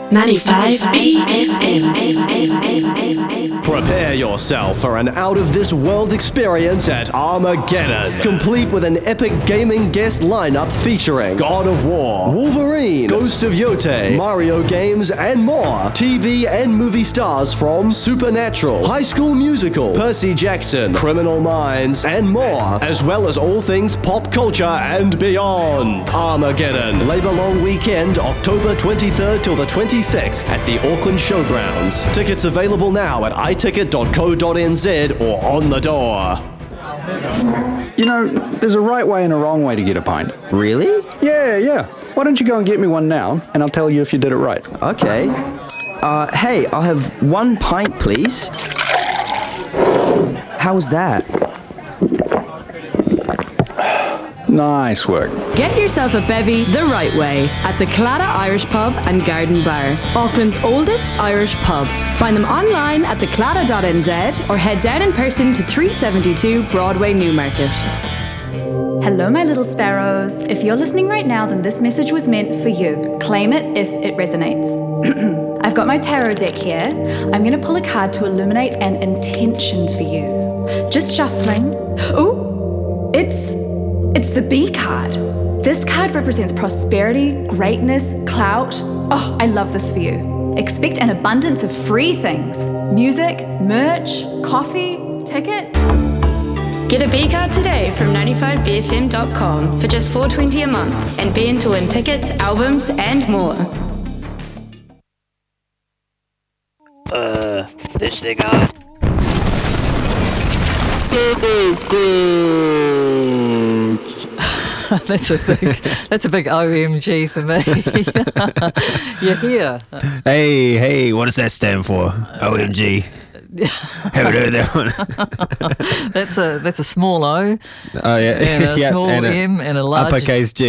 95 BFM. Prepare yourself for an out-of-this-world experience at Armageddon, complete with an epic gaming guest lineup featuring God of War, Wolverine, Ghost of Yotei, Mario games, and more. TV and movie stars from Supernatural, High School Musical, Percy Jackson, Criminal Minds, and more, as well as all things pop culture and beyond. Armageddon, Labour Long Weekend, October 23rd till the 26th at the Auckland Showgrounds. Tickets available now at iticket.co.nz or on the door. You know, there's a right way and a wrong way to get a pint. Really? Yeah. Why don't you go and get me one now, and I'll tell you if you did it right. Okay. Hey, I'll have 1 pint, please. How's that? Nice work. Get yourself a bevy the right way at the Claddagh Irish Pub and Garden Bar, Auckland's oldest Irish pub. Find them online at thecladdagh.nz or head down in person to 372 Broadway Newmarket. Hello, my little sparrows. If you're listening right now, then this message was meant for you. Claim it if it resonates. I've got my tarot deck here. I'm going to pull a card to illuminate an intention for you. Just shuffling. Ooh, it's the B card. This card represents prosperity, greatness, clout. Oh, I love this for you. Expect an abundance of free things. Music, merch, coffee, tickets. Get a B card today from 95bfm.com for just $4.20 a month and be in to win tickets, albums, and more. This thing on. That's a big OMG for me. You're here. Hey, what does that stand for? OMG. Haven't heard that one. That's a small O. Oh yeah, and a small M and a large uppercase G.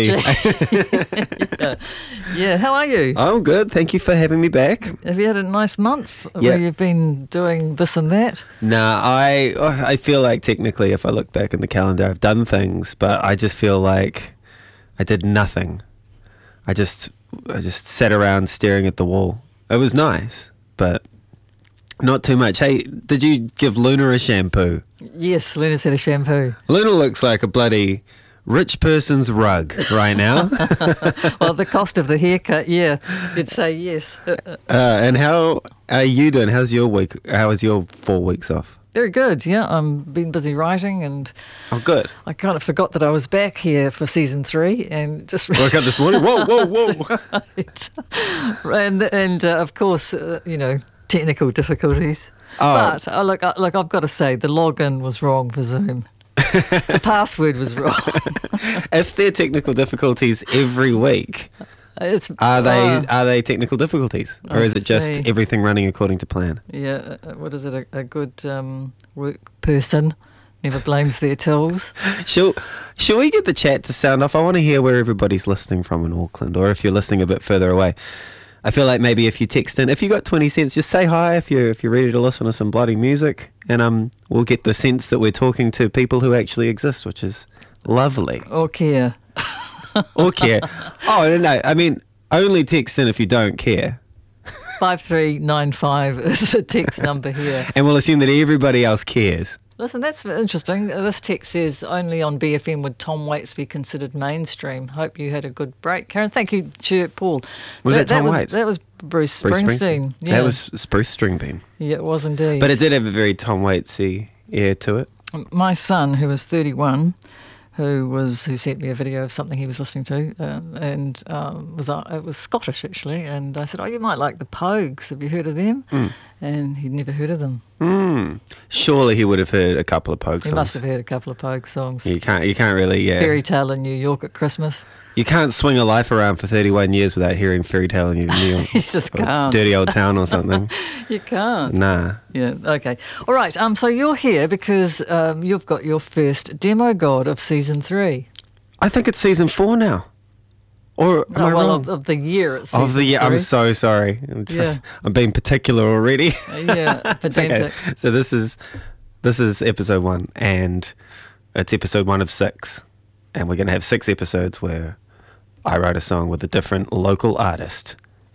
Yeah, how are you? I'm good. Thank you for having me back. Have you had a nice month where you've been doing this and that? Nah, I feel like technically, if I look back in the calendar, I've done things, but I just feel like I did nothing. I just sat around staring at the wall. It was nice, but not too much. Hey, did you give Luna a shampoo? Yes, Luna's had a shampoo. Luna looks like a bloody rich person's rug right now. Well, the cost of the haircut, yeah, you'd say yes. And how are you doing? How's your week? How was your 4 weeks off? Very good, yeah. I've been busy writing and... Oh, good. I kind of forgot that I was back here for season 3 and just... Woke up this morning, whoa. Right. And of course, technical difficulties. Oh. But look, I've got to say, the login was wrong for Zoom. The password was wrong. If there are technical difficulties every week, are they technical difficulties, or is it just everything running according to plan? Yeah. What is it? A good work person never blames their tools. Shall we get the chat to sound off? I want to hear where everybody's listening from in Auckland, or if you're listening a bit further away. I feel like maybe if you text in, if you got 20 cents, just say hi if you're ready to listen to some bloody music, and we'll get the sense that we're talking to people who actually exist, which is lovely. Or care. Or care. Oh, no, I mean, only text in if you don't care. 5395 is the text number here. And we'll assume that everybody else cares. Listen, that's interesting. This text says, only on BFM would Tom Waits be considered mainstream. Hope you had a good break. Karen, thank you, Stuart Paul. Was that Tom Waits? That was Bruce Springsteen. Yeah. That was Bruce Springsteen. Yeah, it was indeed. But it did have a very Tom Waitsy air to it. My son, who was 31, who sent me a video of something he was listening to, it was Scottish actually, and I said, "Oh, you might like the Pogues. Have you heard of them?" And he'd never heard of them. Surely he would have heard a couple of Pogue songs. He must have heard a couple of Pogue songs. You can't really, Fairy Tale in New York at Christmas. You can't swing a life around for 31 years without hearing Fairy Tale in New York. You just can't. Dirty Old Town or something. You can't. Nah. Yeah, okay. All right, so you're here because you've got your first demo god of season 3. I think it's season 4 now. Or am I wrong? Of the year it's season 3. Of the year, I'm so sorry. I'm being particular already. Yeah, pedantic. Okay. So this is episode 1, and it's episode 1 of 6. And we're going to have 6 episodes where I write a song with a different local artist.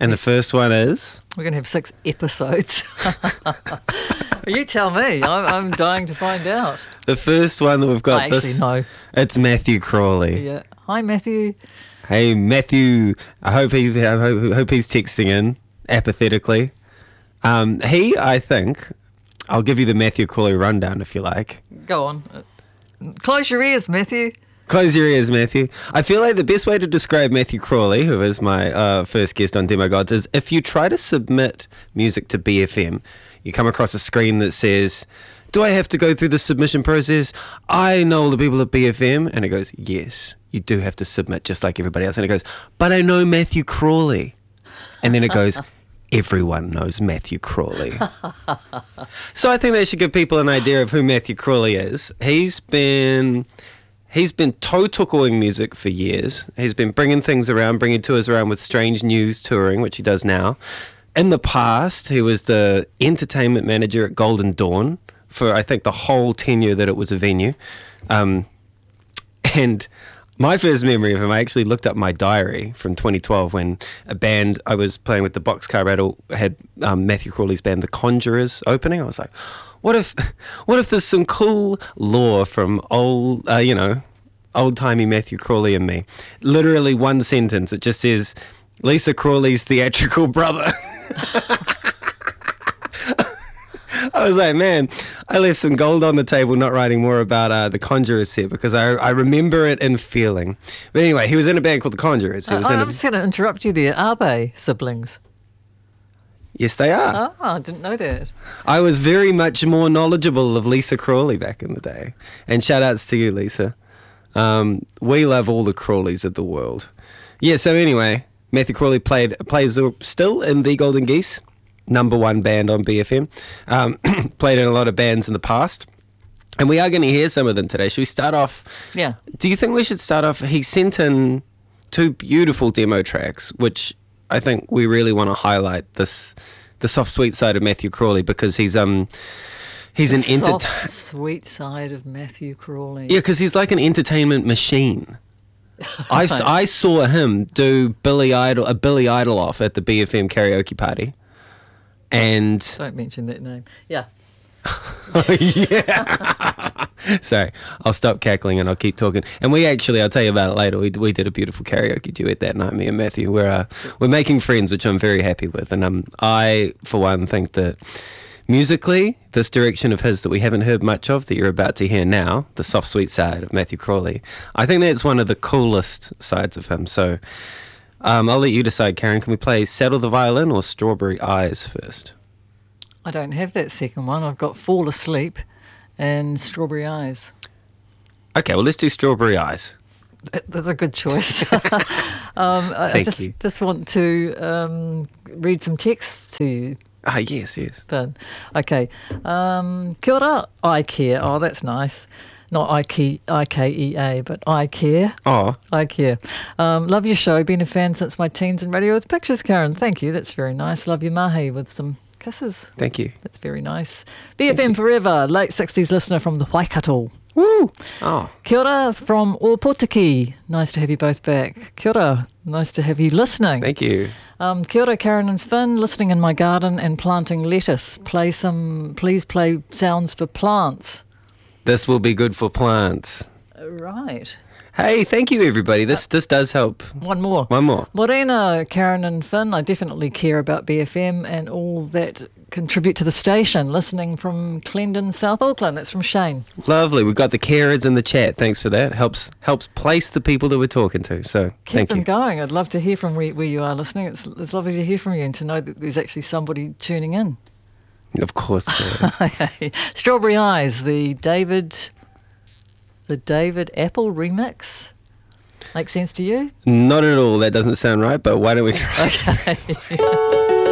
And the first one is? We're going to have 6 episodes. You tell me. I'm dying to find out. The first one that we've got No. It's Matthew Crawley. Yeah. Hi, Matthew. Hey, Matthew. I hope he's texting in apathetically. I think, I'll give you the Matthew Crawley rundown if you like. Go on. Close your ears, Matthew. Close your ears, Matthew. I feel like the best way to describe Matthew Crawley, who is my first guest on Demo Gods, is if you try to submit music to BFM, you come across a screen that says, do I have to go through the submission process? I know all the people at BFM. And it goes, yes, you do have to submit just like everybody else. And it goes, but I know Matthew Crawley. And then it goes, everyone knows Matthew Crawley. So I think that should give people an idea of who Matthew Crawley is. He's been toe-tuckling music for years. He's been bringing things around, bringing tours around with Strange News touring, which he does now. In the past, he was the entertainment manager at Golden Dawn for, I think, the whole tenure that it was a venue. And my first memory of him, I actually looked up my diary from 2012 when a band I was playing with, the Boxcar Rattle, had Matthew Crawley's band, The Conjurers, opening. I was like, what if there's some cool lore from old-timey Matthew Crawley and me? Literally one sentence. It just says, Lisa Crawley's theatrical brother. I was like, man, I left some gold on the table not writing more about the Conjurers set because I remember it in feeling. But anyway, he was in a band called the Conjurers. I'm just going to interrupt you there. Are they siblings? Yes, they are. Oh, I didn't know that. I was very much more knowledgeable of Lisa Crawley back in the day. And shout outs to you, Lisa. We love all the Crawleys of the world. Yeah, so anyway, Matthew Crawley plays still in The Golden Geese, #1 band on BFM. Played in a lot of bands in the past. And we are going to hear some of them today. Should we start off? Yeah. Do you think we should start off? He sent in 2 beautiful demo tracks, which I think we really want to highlight the soft, sweet side of Matthew Crawley because he's an soft, sweet side of Matthew Crawley. Yeah, because he's like an entertainment machine. I saw him do a Billy Idol off at the BFM karaoke party, and don't mention that name. Yeah. Yeah. Sorry, I'll stop cackling and I'll keep talking. And I'll tell you about it later. We did a beautiful karaoke duet that night, me and Matthew. We're making friends, which I'm very happy with. And I, for one, think that musically, this direction of his that we haven't heard much of, that you're about to hear now, the soft, sweet side of Matthew Crawley, I think that's one of the coolest sides of him. So I'll let you decide, Karen. Can we play Saddle the Violin or Strawberry Eyes first? I don't have that second one. I've got Fall Asleep and Strawberry Eyes. Okay, well, let's do Strawberry Eyes. That's a good choice. I just want to read some text to you. Ah, yes. Fun. Okay. Kia ora, I care. Oh, that's nice. Not I-K-E-A, but I care. Oh. I care. Love your show. Been a fan since my teens and radio with pictures, Karen. Thank you. That's very nice. Love your mahi with some kisses. Thank you. That's very nice. BFM forever. Late 60s listener from the Waikato. Woo! Oh. Kia ora from Opotiki. Nice to have you both back. Kia ora. Nice to have you listening. Thank you. Kia ora, Karen and Finn. Listening in my garden and planting lettuce. Please play sounds for plants. This will be good for plants. Right. Hey, thank you, everybody. This does help. One more. Morena, Karen and Finn, I definitely care about BFM and all that contribute to the station. Listening from Clendon, South Auckland. That's from Shane. Lovely. We've got the carers in the chat. Thanks for that. Helps place the people that we're talking to. So keep them going. I'd love to hear from where you are listening. It's lovely to hear from you and to know that there's actually somebody tuning in. Of course there is. Strawberry Eyes, the David Apple remix. Makes sense to you? Not at all. That doesn't sound right, but why don't we try? Okay.